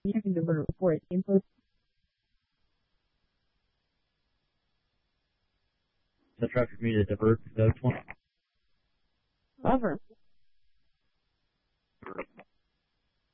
Receiving the report input. The traffic meter divert to 20. Over.